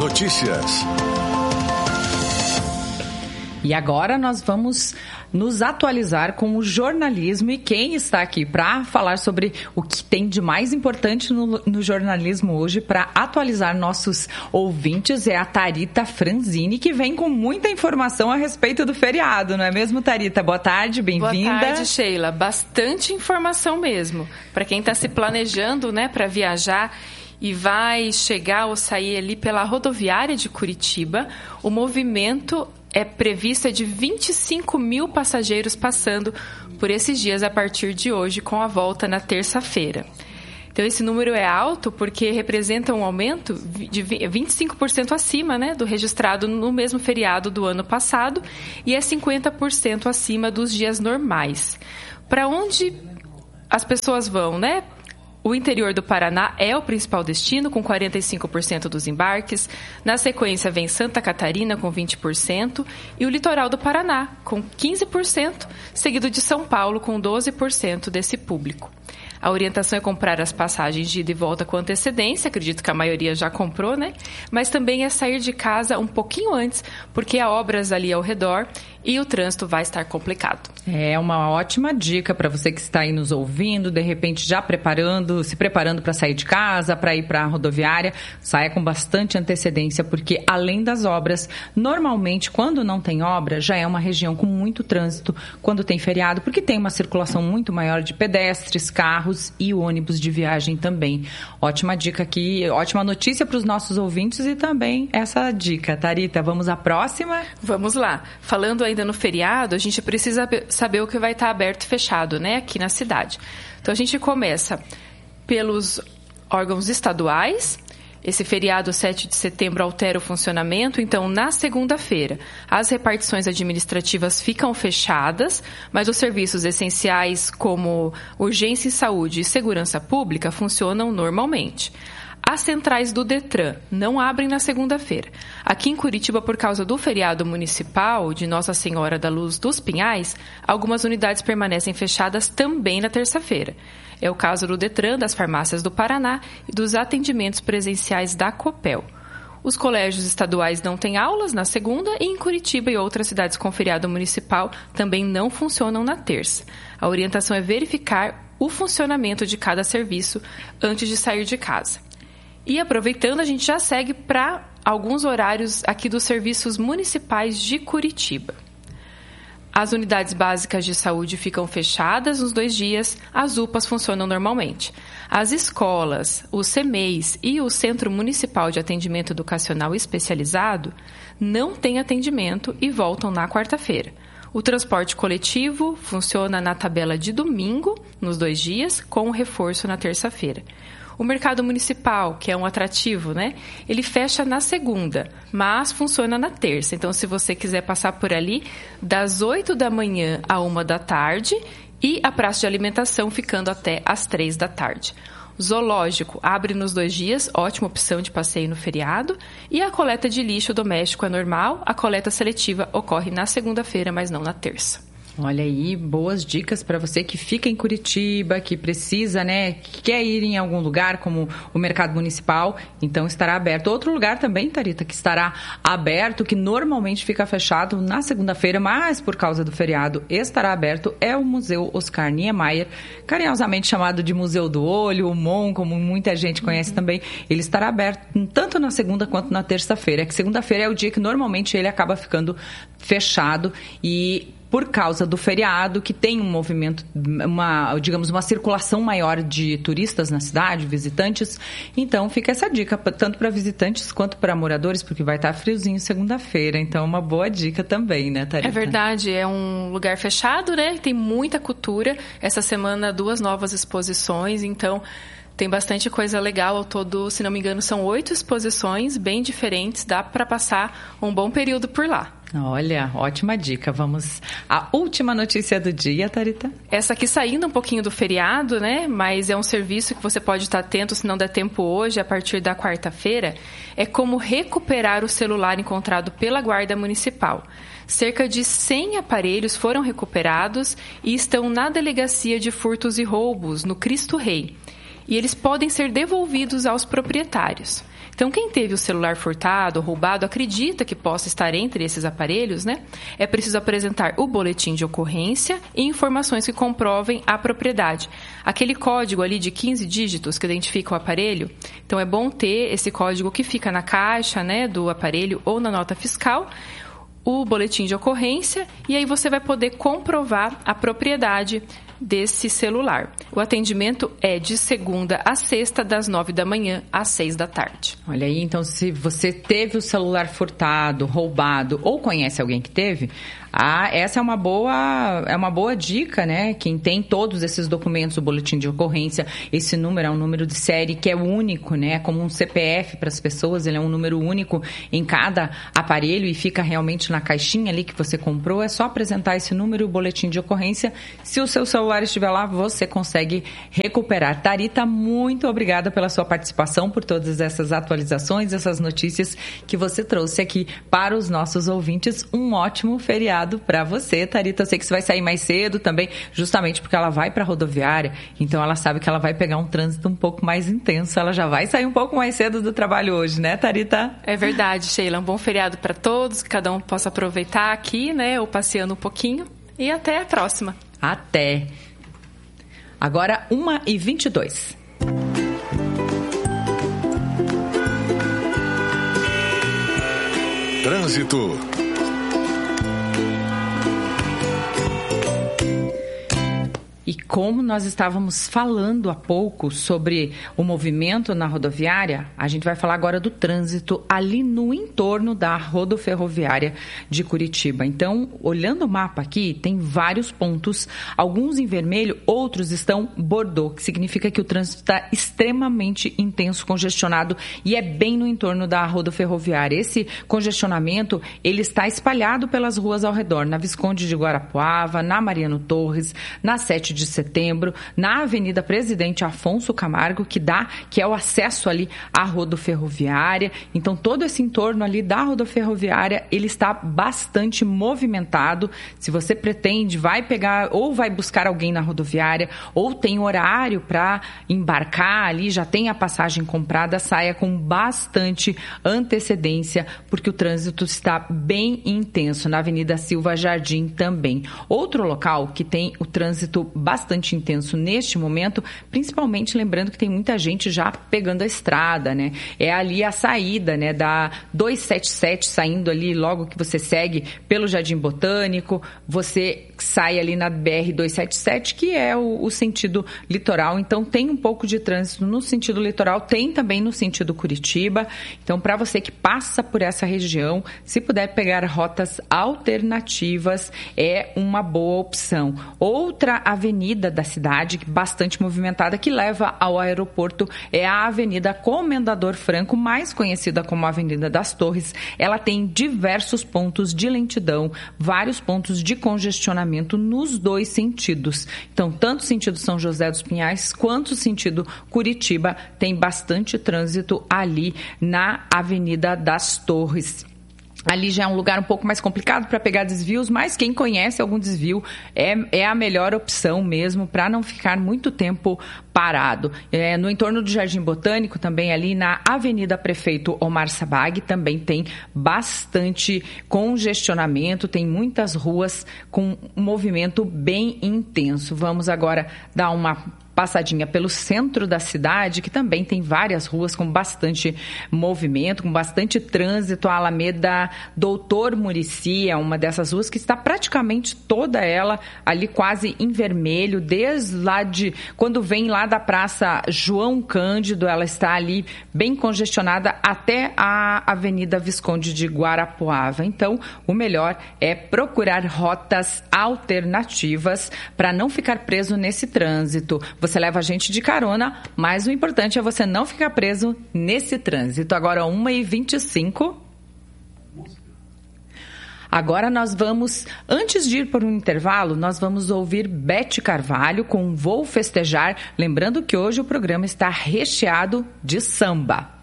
Notícias. E agora nós vamos nos atualizar com o jornalismo, e quem está aqui para falar sobre o que tem de mais importante no jornalismo hoje, para atualizar nossos ouvintes, é a Tharita Franzini, que vem com muita informação a respeito do feriado, não é mesmo, Tharita? Boa tarde, bem-vinda. Boa tarde, Sheila. Bastante informação mesmo. Para quem está se planejando, né, para viajar e vai chegar ou sair ali pela rodoviária de Curitiba, o movimento é previsto de 25 mil passageiros passando por esses dias a partir de hoje, com a volta na terça-feira. Então, esse número é alto porque representa um aumento de 25% acima, né, do registrado no mesmo feriado do ano passado, e é 50% acima dos dias normais. Para onde as pessoas vão, né? O interior do Paraná é o principal destino, com 45% dos embarques. Na sequência, vem Santa Catarina, com 20%, e o litoral do Paraná, com 15%, seguido de São Paulo, com 12% desse público. A orientação é comprar as passagens de ida e volta com antecedência, acredito que a maioria já comprou, né? Mas também é sair de casa um pouquinho antes, porque há obras ali ao redor e o trânsito vai estar complicado. É uma ótima dica para você que está aí nos ouvindo, de repente já se preparando para sair de casa, para ir para a rodoviária. Saia com bastante antecedência, porque além das obras, normalmente quando não tem obra, já é uma região com muito trânsito quando tem feriado, porque tem uma circulação muito maior de pedestres, carros e ônibus de viagem também. Ótima dica aqui, ótima notícia para os nossos ouvintes e também essa dica. Tharita, vamos à próxima? Vamos lá. Falando ainda no feriado, a gente precisa saber o que vai estar aberto e fechado, né, aqui na cidade. Então, a gente começa pelos órgãos estaduais. Esse feriado 7 de setembro altera o funcionamento, então na segunda-feira as repartições administrativas ficam fechadas, mas os serviços essenciais como urgência em saúde e segurança pública funcionam normalmente. As centrais do Detran não abrem na segunda-feira. Aqui em Curitiba, por causa do feriado municipal de Nossa Senhora da Luz dos Pinhais, algumas unidades permanecem fechadas também na terça-feira. É o caso do Detran, das farmácias do Paraná e dos atendimentos presenciais da Copel. Os colégios estaduais não têm aulas na segunda e em Curitiba e outras cidades com feriado municipal também não funcionam na terça. A orientação é verificar o funcionamento de cada serviço antes de sair de casa. E aproveitando, a gente já segue para alguns horários aqui dos serviços municipais de Curitiba. As unidades básicas de saúde ficam fechadas nos 2 dias, as UPAs funcionam normalmente. As escolas, os CMEIs e o Centro Municipal de Atendimento Educacional Especializado não têm atendimento e voltam na quarta-feira. O transporte coletivo funciona na tabela de domingo, nos 2 dias, com reforço na terça-feira. O mercado municipal, que é um atrativo, né? Ele fecha na segunda, mas funciona na terça. Então, se você quiser passar por ali, das 8 da manhã à 1 da tarde, e a praça de alimentação ficando até às 3 da tarde. O zoológico abre nos 2 dias, ótima opção de passeio no feriado. E a coleta de lixo doméstico é normal, a coleta seletiva ocorre na segunda-feira, mas não na terça. Olha aí, boas dicas para você que fica em Curitiba, que precisa, né, que quer ir em algum lugar como o Mercado Municipal, então estará aberto. Outro lugar também, Tharita, que estará aberto, que normalmente fica fechado na segunda-feira, mas por causa do feriado estará aberto, é o Museu Oscar Niemeyer, carinhosamente chamado de Museu do Olho, o MON, como muita gente conhece também. Ele estará aberto tanto na segunda quanto na terça-feira. É que segunda-feira é o dia que normalmente ele acaba ficando fechado e por causa do feriado, que tem um movimento, uma circulação maior de turistas na cidade, visitantes. Então, fica essa dica, tanto para visitantes quanto para moradores, porque vai estar friozinho segunda-feira. Então, uma boa dica também, né, Tharita? É verdade, é um lugar fechado, né? Tem muita cultura. Essa semana, 2 novas exposições, então tem bastante coisa legal ao todo. Se não me engano, são 8 exposições bem diferentes. Dá para passar um bom período por lá. Olha, ótima dica. Vamos à última notícia do dia, Tharita. Essa aqui saindo um pouquinho do feriado, né? Mas é um serviço que você pode estar atento, se não der tempo hoje, a partir da quarta-feira. É como recuperar o celular encontrado pela Guarda Municipal. Cerca de 100 aparelhos foram recuperados e estão na Delegacia de Furtos e Roubos, no Cristo Rei. e eles podem ser devolvidos aos proprietários. Então, quem teve o celular furtado ou roubado acredita que possa estar entre esses aparelhos, né? É preciso apresentar o boletim de ocorrência e informações que comprovem a propriedade. Aquele código ali de 15 dígitos que identifica o aparelho, então é bom ter esse código que fica na caixa, né, do aparelho ou na nota fiscal, o boletim de ocorrência, e aí você vai poder comprovar a propriedade desse celular. O atendimento é de segunda a sexta, das 9 da manhã às 6 da tarde. Olha aí, então se você teve o celular furtado, roubado ou conhece alguém que teve, essa é uma boa dica, né? Quem tem todos esses documentos, o boletim de ocorrência, esse número é um número de série que é único, né? Como um CPF para as pessoas, ele é um número único em cada aparelho e fica realmente na caixinha ali que você comprou. É só apresentar esse número, o boletim de ocorrência. Se o seu celular estiver lá, você consegue recuperar. Tarita, muito obrigada pela sua participação, por todas essas atualizações, essas notícias que você trouxe aqui para os nossos ouvintes. Um ótimo feriado para você, Tarita. Eu sei que você vai sair mais cedo também, justamente porque ela vai para a rodoviária, então ela sabe que ela vai pegar um trânsito um pouco mais intenso. Ela já vai sair um pouco mais cedo do trabalho hoje, né, Tarita? É verdade, Sheila. Um bom feriado para todos, que cada um possa aproveitar aqui, né, ou passeando um pouquinho. E até a próxima. Até. Agora, 1h22. Trânsito. E como nós estávamos falando há pouco sobre o movimento na rodoviária, a gente vai falar agora do trânsito ali no entorno da rodoferroviária de Curitiba. Então, olhando o mapa aqui, tem vários pontos, alguns em vermelho, outros estão bordô, que significa que o trânsito está extremamente intenso, congestionado, e é bem no entorno da rodoferroviária. Esse congestionamento, ele está espalhado pelas ruas ao redor, na Visconde de Guarapuava, na Mariano Torres, na 7 de Setembro, na Avenida Presidente Afonso Camargo, que é o acesso ali à rodoferroviária. Então, todo esse entorno ali da rodoferroviária, ele está bastante movimentado. Se você pretende, vai pegar ou vai buscar alguém na rodoviária, ou tem horário para embarcar ali, já tem a passagem comprada, saia com bastante antecedência, porque o trânsito está bem intenso. Na Avenida Silva Jardim também. Outro local que tem o trânsito bastante intenso neste momento, principalmente lembrando que tem muita gente já pegando a estrada, né? É ali a saída, né, da 277, saindo ali logo que você segue pelo Jardim Botânico, você sai ali na BR-277, que é o sentido litoral. Então, tem um pouco de trânsito no sentido litoral, tem também no sentido Curitiba. Então, para você que passa por essa região, se puder pegar rotas alternativas, é uma boa opção. Outra avenida da cidade, bastante movimentada, que leva ao aeroporto, é a Avenida Comendador Franco, mais conhecida como Avenida das Torres. Ela tem diversos pontos de lentidão, vários pontos de congestionamento nos dois sentidos. Então, tanto o sentido São José dos Pinhais quanto o sentido Curitiba tem bastante trânsito ali na Avenida das Torres. Ali já é um lugar um pouco mais complicado para pegar desvios, mas quem conhece algum desvio é a melhor opção mesmo para não ficar muito tempo parado. No entorno do Jardim Botânico, também ali na Avenida Prefeito Omar Sabag, também tem bastante congestionamento, tem muitas ruas com um movimento bem intenso. Vamos agora dar uma passadinha pelo centro da cidade, que também tem várias ruas com bastante movimento, com bastante trânsito. A Alameda Doutor Muricy é uma dessas ruas que está praticamente toda ela ali quase em vermelho, desde lá quando vem lá da Praça João Cândido, ela está ali bem congestionada até a Avenida Visconde de Guarapuava. Então, o melhor é procurar rotas alternativas para não ficar preso nesse trânsito. Você leva a gente de carona, mas o importante é você não ficar preso nesse trânsito. Agora, 1h25. Agora nós vamos, antes de ir por um intervalo, nós vamos ouvir Beth Carvalho com Vou Festejar. Lembrando que hoje o programa está recheado de samba.